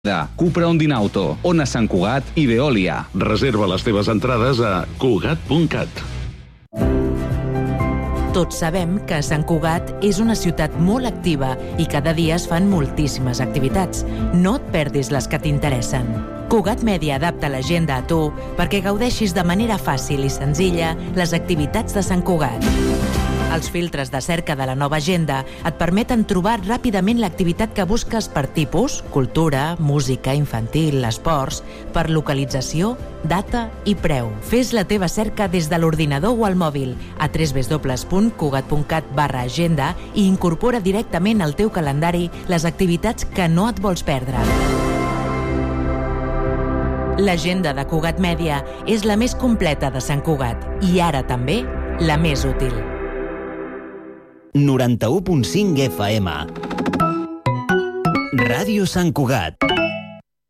Cupra Ondinauto, Ona Sant Cugat i Veolia. Reserva les teves entrades a Cugat.cat. Tots sabem que Sant Cugat és una ciutat molt activa i cada dia es fan moltíssimes activitats. No et perdis les que t'interessen. Cugat Mèdia adapta l'agenda a tu perquè gaudeixis de manera fàcil i senzilla les activitats de Sant Cugat. Els filtres de cerca de la nova agenda et permeten trobar ràpidament l'activitat que busques per tipus, cultura, música, infantil, esports, per localització, data i preu. Fes la teva cerca des de l'ordinador o al mòbil a www.cugat.cat/agenda i incorpora directament al teu calendari les activitats que no et vols perdre. L'agenda de Cugat Mèdia és la més completa de Sant Cugat i ara també la més útil. 91.5 FM. Ràdio Sant Cugat.